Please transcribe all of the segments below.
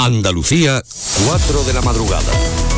Andalucía, 4 de la madrugada.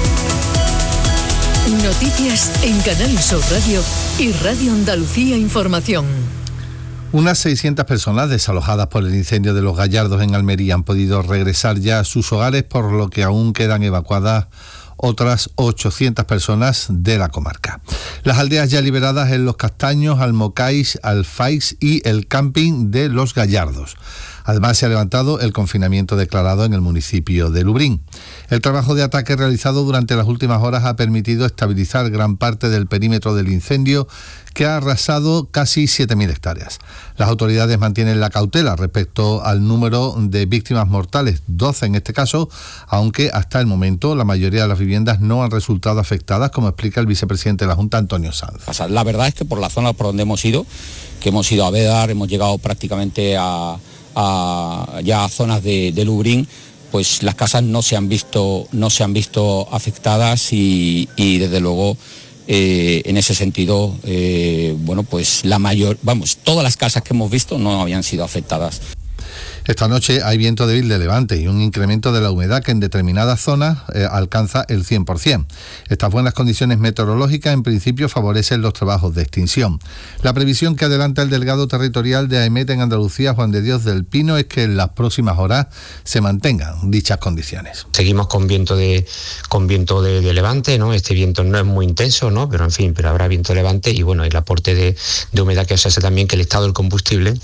Noticias en Canal Sur Radio y Radio Andalucía Información. Unas 600 personas desalojadas por el incendio de Los Gallardos en Almería han podido regresar ya a sus hogares, por lo que aún quedan evacuadas otras 800 personas de la comarca. Las aldeas ya liberadas en Los Castaños, Almocáis, Alfáis y el camping de Los Gallardos. Además, se ha levantado el confinamiento declarado en el municipio de Lubrín. El trabajo de ataque realizado durante las últimas horas ha permitido estabilizar gran parte del perímetro del incendio, que ha arrasado casi 7.000 hectáreas. Las autoridades mantienen la cautela respecto al número de víctimas mortales, 12 en este caso, aunque hasta el momento la mayoría de las viviendas no han resultado afectadas, como explica el vicepresidente de la Junta, Antonio Sanz. La verdad es que por la zona por donde hemos ido, que hemos ido a Bédar, hemos llegado prácticamente a zonas de Lubrín, pues las casas no se han visto afectadas y desde luego en ese sentido pues todas las casas que hemos visto no habían sido afectadas. Esta noche hay viento débil de levante y un incremento de la humedad que en determinadas zonas alcanza el 100%. Estas buenas condiciones meteorológicas en principio favorecen los trabajos de extinción. La previsión que adelanta el delegado territorial de AEMET en Andalucía, Juan de Dios del Pino, es que en las próximas horas se mantengan dichas condiciones. Seguimos con viento de levante, ¿no? Este viento no es muy intenso, ¿no? Pero habrá viento de levante y bueno, el aporte de humedad que se hace también que el estado del combustible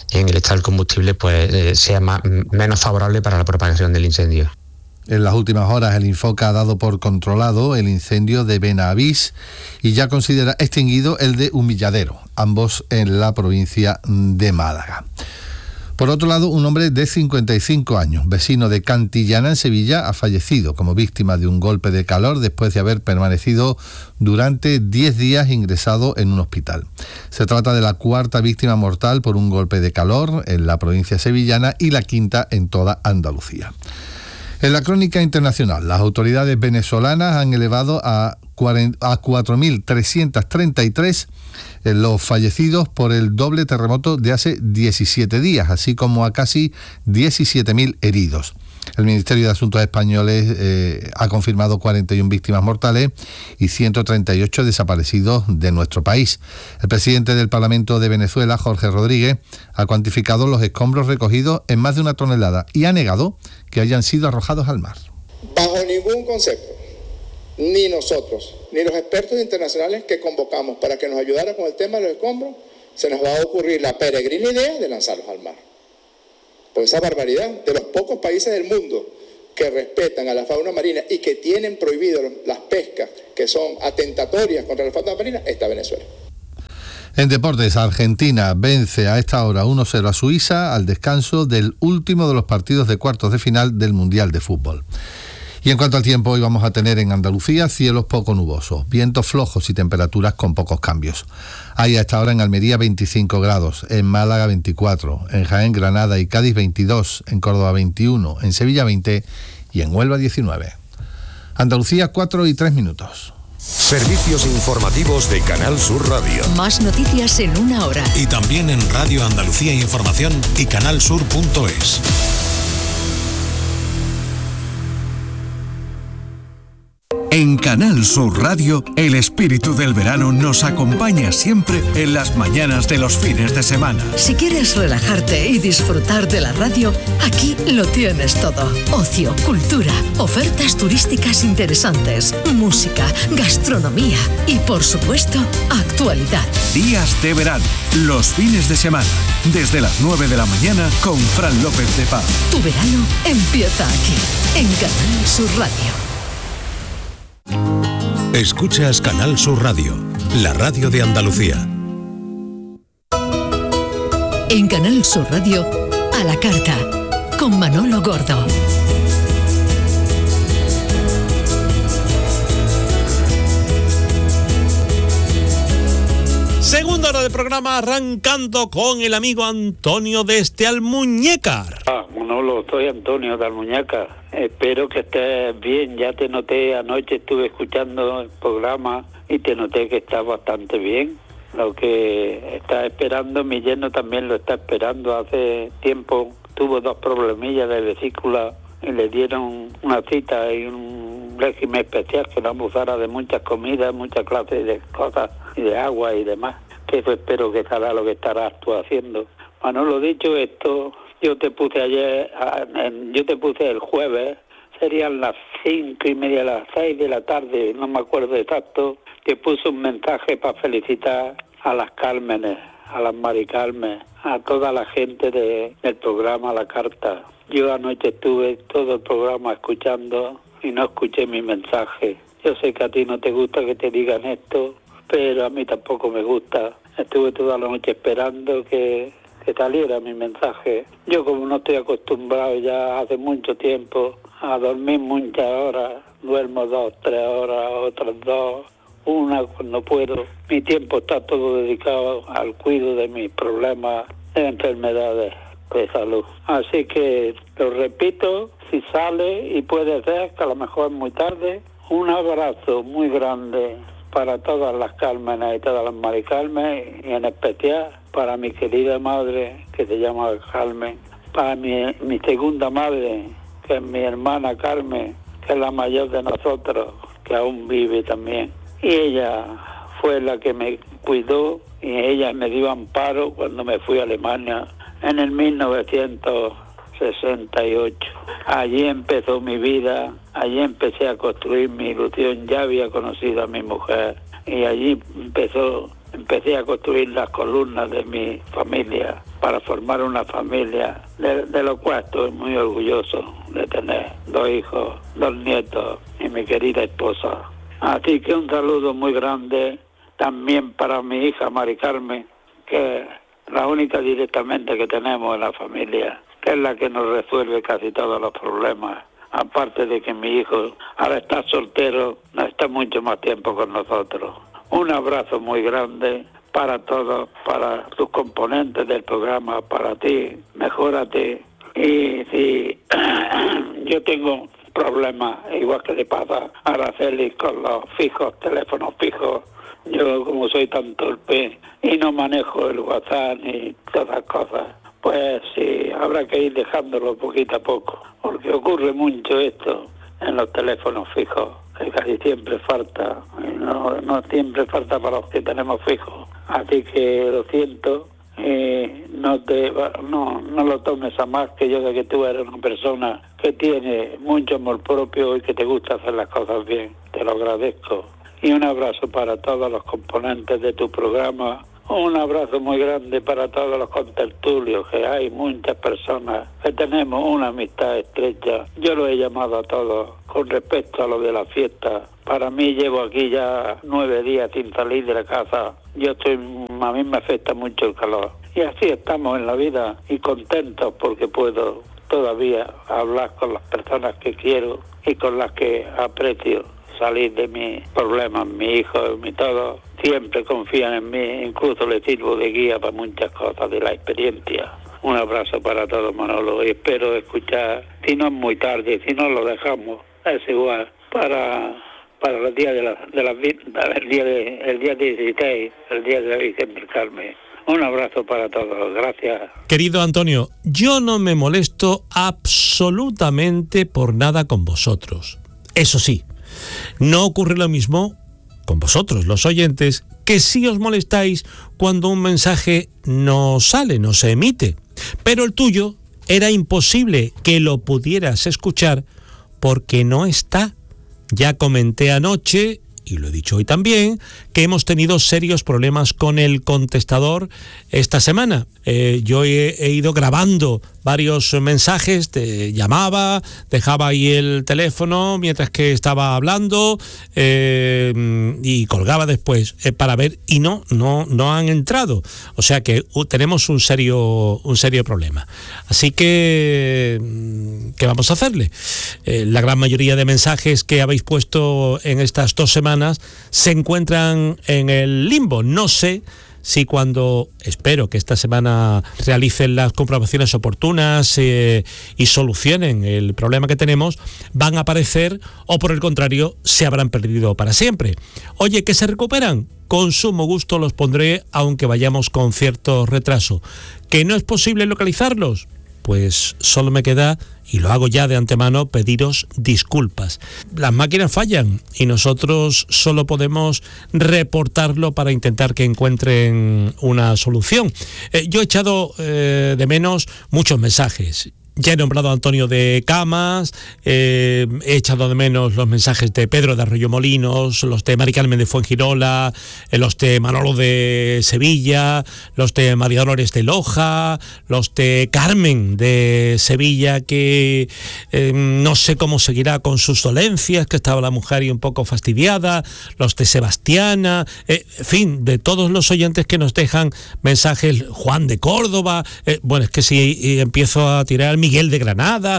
pues sea menos favorable para la propagación del incendio. En las últimas horas el Infoca ha dado por controlado el incendio de Benavís y ya considera extinguido el de Humilladero, ambos en la provincia de Málaga. Por otro lado, un hombre de 55 años, vecino de Cantillana en Sevilla, ha fallecido como víctima de un golpe de calor después de haber permanecido durante 10 días ingresado en un hospital. Se trata de la cuarta víctima mortal por un golpe de calor en la provincia sevillana y la quinta en toda Andalucía. En la crónica internacional, las autoridades venezolanas han elevado a 4.333 los fallecidos por el doble terremoto de hace 17 días, así como a casi 17.000 heridos. El Ministerio de Asuntos Españoles ha confirmado 41 víctimas mortales y 138 desaparecidos de nuestro país. El presidente del Parlamento de Venezuela, Jorge Rodríguez, ha cuantificado los escombros recogidos en más de 1 tonelada y ha negado que hayan sido arrojados al mar. Bajo ningún concepto, ni nosotros, ni los expertos internacionales que convocamos para que nos ayudaran con el tema de los escombros, se nos va a ocurrir la peregrina idea de lanzarlos al mar. Por esa barbaridad, de los pocos países del mundo que respetan a la fauna marina y que tienen prohibido las pescas que son atentatorias contra la fauna marina, está Venezuela. En deportes, Argentina vence a esta hora 1-0 a Suiza al descanso del último de los partidos de cuartos de final del Mundial de Fútbol. Y en cuanto al tiempo, hoy vamos a tener en Andalucía cielos poco nubosos, vientos flojos y temperaturas con pocos cambios. Hay a esta hora en Almería 25 grados, en Málaga 24, en Jaén, Granada y Cádiz 22, en Córdoba 21, en Sevilla 20 y en Huelva 19. Andalucía, 4:03. Servicios informativos de Canal Sur Radio. Más noticias en 1 hora. Y también en Radio Andalucía Información y canalsur.es. En Canal Sur Radio, el espíritu del verano nos acompaña siempre en las mañanas de los fines de semana. Si quieres relajarte y disfrutar de la radio, aquí lo tienes todo. Ocio, cultura, ofertas turísticas interesantes, música, gastronomía y, por supuesto, actualidad. Días de verano, los fines de semana, desde las 9 de la mañana con Fran López de Paz. Tu verano empieza aquí, en Canal Sur Radio. Escuchas Canal Sur Radio, la radio de Andalucía. En Canal Sur Radio, a la carta, con Manolo Gordo. Segunda hora del programa, arrancando con el amigo Antonio desde Almuñécar. Manolo, soy Antonio de Almuñécar. Espero que estés bien. Ya te noté, anoche estuve escuchando el programa y te noté que estás bastante bien. Lo que estás esperando, mi yerno también lo está esperando. Hace tiempo tuvo 2 problemillas de vesícula y le dieron una cita y un régimen especial que no abusara de muchas comidas, muchas clases de cosas y de agua y demás. Que eso espero que será lo que estarás tú haciendo. Manolo, dicho esto, yo te puse el jueves, serían las 5:30, las 6 de la tarde, no me acuerdo exacto, que puse un mensaje para felicitar a las Cármenes, a las Mari Carmen, a toda la gente del programa La Carta. Yo anoche estuve todo el programa escuchando y no escuché mi mensaje. Yo sé que a ti no te gusta que te digan esto, pero a mí tampoco me gusta. Estuve toda la noche esperando que saliera mi mensaje. Yo, como no estoy acostumbrado ya hace mucho tiempo a dormir muchas horas, duermo 2, 3 horas, otras 2, 1 cuando puedo. Mi tiempo está todo dedicado al cuidado de mis problemas de enfermedades de salud. Así que lo repito, si sale y puede ser, que a lo mejor es muy tarde, un abrazo muy grande para todas las Cármenes y todas las Mari Carmen, y en especial para mi querida madre, que se llama Carmen, para mi segunda madre, que es mi hermana Carmen, que es la mayor de nosotros, que aún vive también. Y ella fue la que me cuidó y ella me dio amparo cuando me fui a Alemania en el 1968. Allí empezó mi vida, allí empecé a construir mi ilusión. Ya había conocido a mi mujer y allí empecé a construir las columnas de mi familia para formar una familia de lo cual estoy muy orgulloso de tener 2 hijos, 2 nietos y mi querida esposa. Así que un saludo muy grande también para mi hija Mari Carmen, que es la única directamente que tenemos en la familia, que es la que nos resuelve casi todos los problemas. Aparte de que mi hijo, al estar soltero, no está mucho más tiempo con nosotros. Un abrazo muy grande para todos, para tus componentes del programa, para ti, mejórate. Y si yo tengo problemas, igual que le pasa a Araceli con los fijos, teléfonos fijos, yo como soy tan torpe y no manejo el WhatsApp ni todas las cosas, pues sí, habrá que ir dejándolo poquito a poco, porque ocurre mucho esto en los teléfonos fijos, que casi siempre falta, no siempre falta para los que tenemos fijos. Así que lo siento, no lo tomes a más, que yo sé que tú eres una persona que tiene mucho amor propio y que te gusta hacer las cosas bien. Te lo agradezco. Y un abrazo para todos los componentes de tu programa. Un abrazo muy grande para todos los contertulios, que hay muchas personas que tenemos una amistad estrecha. Yo lo he llamado a todos con respecto a lo de la fiesta. Para mí llevo aquí ya 9 días sin salir de la casa. A mí me afecta mucho el calor. Y así estamos en la vida y contentos porque puedo todavía hablar con las personas que quiero y con las que aprecio. Salir de mis problemas, mi hijo, mi todo, siempre confían en mí, incluso les sirvo de guía para muchas cosas de la experiencia. Un abrazo para todos, Manolo, y espero escuchar, si no es muy tarde, si no lo dejamos, es igual, para el día el día 16, el día de la Virgen del Carmen. Un abrazo para todos, gracias. Querido Antonio, yo no me molesto absolutamente por nada con vosotros. Eso sí, no ocurre lo mismo con vosotros, los oyentes, que sí os molestáis cuando un mensaje no sale, no se emite. Pero el tuyo era imposible que lo pudieras escuchar porque no está. Ya comenté anoche, y lo he dicho hoy también, que hemos tenido serios problemas con el contestador esta semana. Yo he ido grabando varios mensajes, te llamaba, dejaba ahí el teléfono mientras que estaba hablando y colgaba después para ver, y no han entrado. O sea que tenemos un serio problema. Así que, ¿qué vamos a hacerle? La gran mayoría de mensajes que habéis puesto en estas 2 semanas se encuentran en el limbo. No sé si cuando, espero que esta semana realicen las comprobaciones oportunas y solucionen el problema que tenemos, van a aparecer o por el contrario se habrán perdido para siempre. Oye, ¿que se recuperan? Con sumo gusto los pondré, aunque vayamos con cierto retraso. ¿Que no es posible localizarlos? pues solo me queda, y lo hago ya de antemano, pediros disculpas. Las máquinas fallan y nosotros solo podemos reportarlo para intentar que encuentren una solución. Yo he echado de menos muchos mensajes. Ya he nombrado a Antonio de Camas, he echado de menos los mensajes de Pedro de Arroyomolinos, los de Mari Carmen de Fuengirola, los de Manolo de Sevilla, los de María Dolores de Loja, los de Carmen de Sevilla, que no sé cómo seguirá con sus dolencias, que estaba la mujer y un poco fastidiada, los de Sebastiana, en fin, de todos los oyentes que nos dejan mensajes, Juan de Córdoba, bueno, es que si empiezo a tirar Miguel de Granada,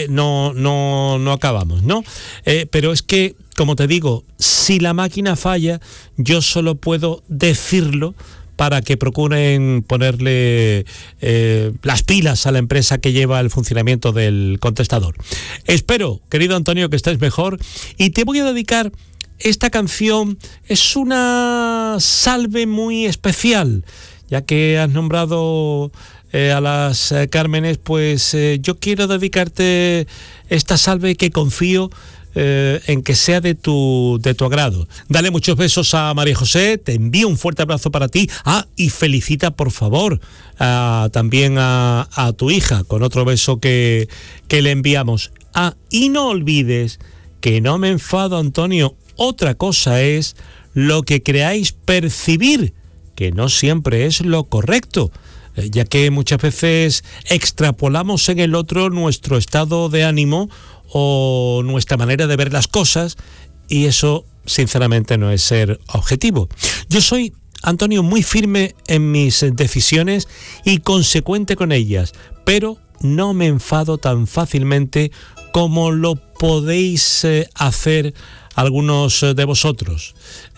no acabamos, ¿no? Pero es que, como te digo, si la máquina falla, yo solo puedo decirlo para que procuren ponerle las pilas a la empresa que lleva el funcionamiento del contestador. Espero, querido Antonio, que estés mejor, y te voy a dedicar esta canción. Es una salve muy especial, ya que has nombrado a las Cármenes, pues yo quiero dedicarte esta salve que confío en que sea de tu agrado. Dale muchos besos a María José, te envío un fuerte abrazo para ti. Y felicita, por favor, también a tu hija, con otro beso que le enviamos. Y no olvides que no me enfado, Antonio. Otra cosa es lo que creáis percibir, que no siempre es lo correcto, ya que muchas veces extrapolamos en el otro nuestro estado de ánimo o nuestra manera de ver las cosas, y eso sinceramente no es ser objetivo. Yo soy, Antonio, muy firme en mis decisiones y consecuente con ellas, pero no me enfado tan fácilmente como lo podéis hacer algunos de vosotros.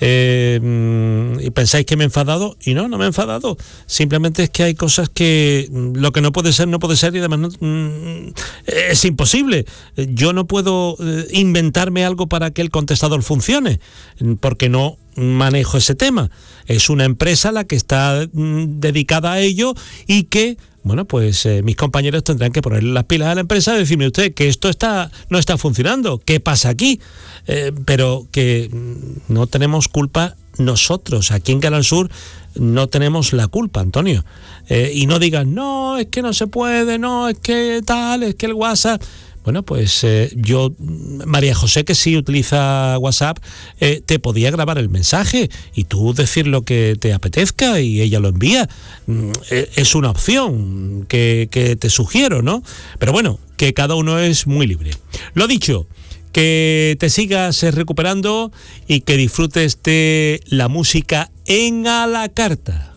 Y pensáis que me he enfadado, y no me he enfadado. Simplemente es que hay cosas que lo que no puede ser, y además es imposible. Yo no puedo inventarme algo para que el contestador funcione, porque no manejo ese tema. Es una empresa la que está dedicada a ello, y que, bueno, pues mis compañeros tendrán que ponerle las pilas a la empresa y decirme: usted, que esto no está funcionando, ¿qué pasa aquí? Pero que no tenemos culpa nosotros, aquí en Canal Sur no tenemos la culpa, Antonio. Y no digas, no, es que no se puede, no, es que tal, es que el WhatsApp... Bueno, pues yo, María José, que sí utiliza WhatsApp, te podía grabar el mensaje y tú decir lo que te apetezca y ella lo envía. Es una opción que te sugiero, ¿no? Pero bueno, que cada uno es muy libre. Lo dicho, que te sigas recuperando y que disfrutes de la música en a la carta.